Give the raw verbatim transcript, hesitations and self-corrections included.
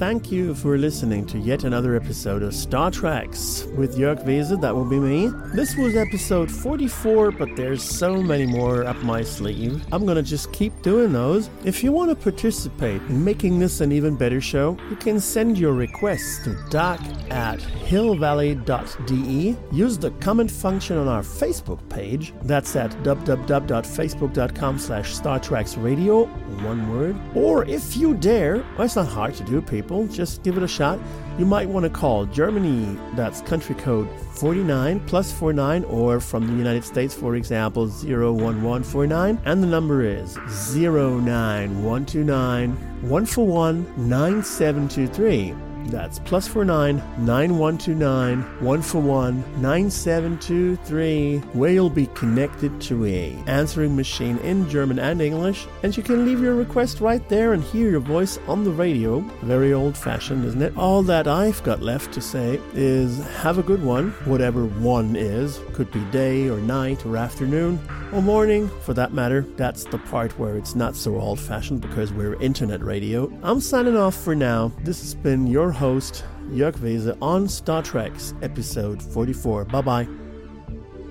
thank you for listening to yet another episode of Star Treks with Jörg Weze. That will be me. This was episode forty-four, but there's so many more up my sleeve. I'm gonna just keep doing those. If you want to participate in making this an even better show, you can send your requests to doc at hillvalley dot d e. Use the comment function on our Facebook page. That's at w w w dot facebook dot com slash Star Treks Radio, one word. Or if you dare, well, it's not hard to do, people, just give it a shot. You might want to call Germany, that's country code forty-nine plus forty-nine, or from the United States, for example, zero one one four nine, and the number is zero nine one two nine one four one nine seven two three. That's plus four nine nine one two nine one four one nine seven two three, where you'll be connected to a answering machine in German and English, and you can leave your request right there and hear your voice on the radio. Very old-fashioned, isn't it? All that I've got left to say is have a good one, whatever one is. Could be day or night or afternoon or morning, for that matter. That's the part where it's not so old-fashioned because we're internet radio. I'm signing off for now. This has been your host, Jörg Weze, on Star Trek's episode forty-four. Bye-bye.